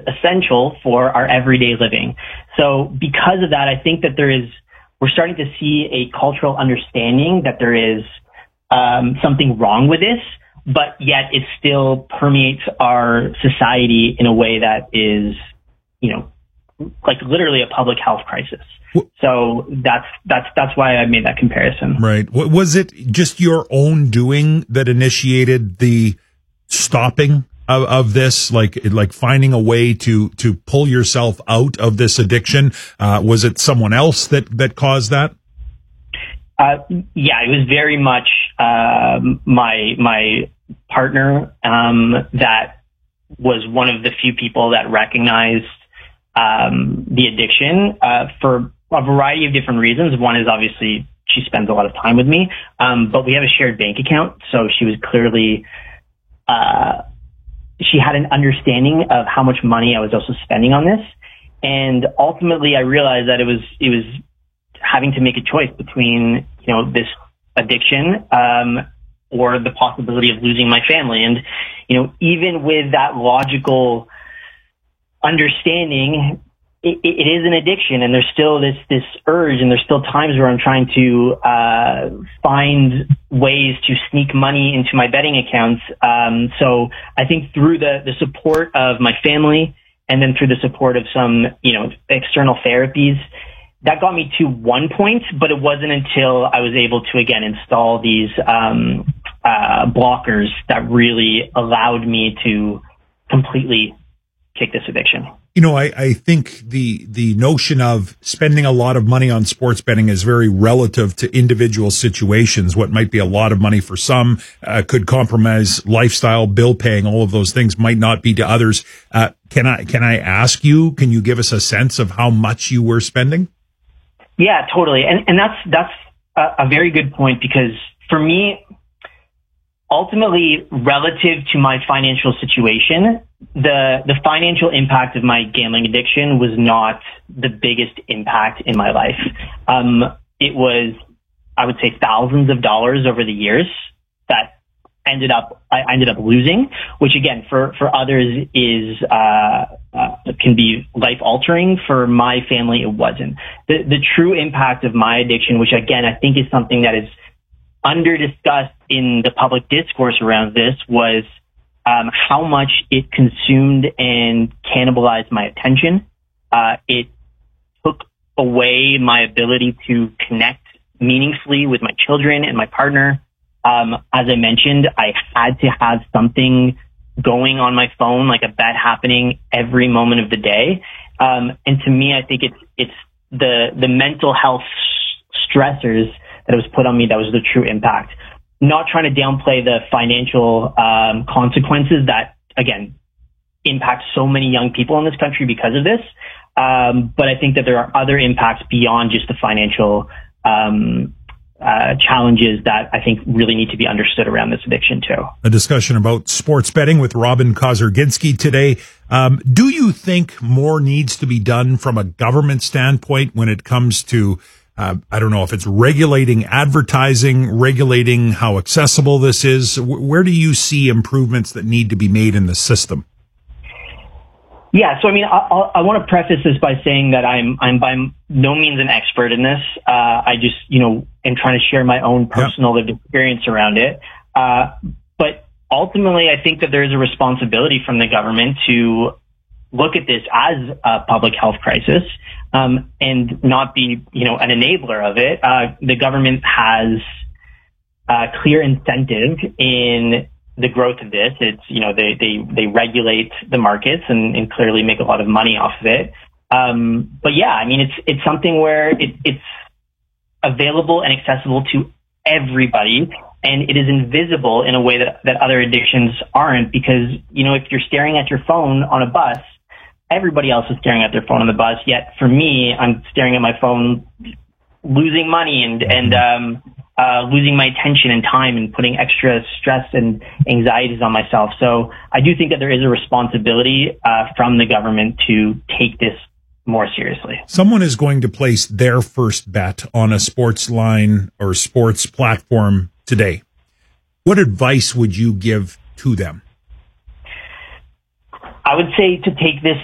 essential for our everyday living. So because of that, I think that we're starting to see a cultural understanding that there is something wrong with this, but yet it still permeates our society in a way that is, like literally a public health crisis. So that's why I made that comparison. Right. Was it just your own doing that initiated the stopping of this, like finding a way to pull yourself out of this addiction? Was it someone else that caused that? Yeah, it was very much my partner that was one of the few people that recognized the addiction for a variety of different reasons. One is obviously she spends a lot of time with me, but we have a shared bank account, so she was clearly she had an understanding of how much money I was also spending on this. And ultimately I realized that it was having to make a choice between, this addiction, or the possibility of losing my family. And, even with that logical understanding, it is an addiction, and there's still this urge, and there's still times where I'm trying to find ways to sneak money into my betting accounts. So I think through the support of my family, and then through the support of some external therapies, that got me to one point. But it wasn't until I was able to again install these blockers that really allowed me to completely kick this addiction. I think the notion of spending a lot of money on sports betting is very relative to individual situations. What might be a lot of money for some could compromise lifestyle, bill paying, all of those things might not be to others. Can I ask you, can you give us a sense of how much you were spending? Yeah, totally. And that's a very good point, because for me, ultimately, relative to my financial situation, the financial impact of my gambling addiction was not the biggest impact in my life. It was, I would say, thousands of dollars over the years that I ended up losing, which again, for others is, can be life altering. For my family, it wasn't. The true impact of my addiction, which again, I think is something that is under discussed in the public discourse around this, was how much it consumed and cannibalized my attention. It took away my ability to connect meaningfully with my children and my partner. As I mentioned, I had to have something going on my phone, like a bet happening every moment of the day. And to me, I think it's the mental health stressors that was put on me that was the true impact. Not trying to downplay the financial consequences that, again, impact so many young people in this country because of this. But I think that there are other impacts beyond just the financial challenges that I think really need to be understood around this addiction too. A discussion about sports betting with Robin Kozerginski today. Do you think more needs to be done from a government standpoint when it comes to I don't know if it's regulating advertising, regulating how accessible this is? Where do you see improvements that need to be made in the system? Yeah, so I mean, I want to preface this by saying that I'm by no means an expert in this. I just, am trying to share my own personal lived experience around it. But ultimately, I think that there is a responsibility from the government to look at this as a public health crisis, and not be, an enabler of it. The government has clear incentive in the growth of this. It's, they regulate the markets and clearly make a lot of money off of it. But yeah, I mean, it's something where it's available and accessible to everybody, and it is invisible in a way that other addictions aren't, because, if you're staring at your phone on a bus, everybody else is staring at their phone on the bus. Yet for me, I'm staring at my phone, losing money and losing my attention and time, and putting extra stress and anxieties on myself. So I do think that there is a responsibility from the government to take this more seriously. Someone is going to place their first bet on a sports line or sports platform today. What advice would you give to them? I would say to take this